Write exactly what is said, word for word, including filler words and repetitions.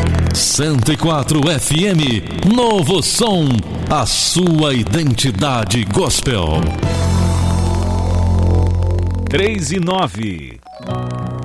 cento e quatro F M, Novo Som, a sua identidade gospel. três e nove.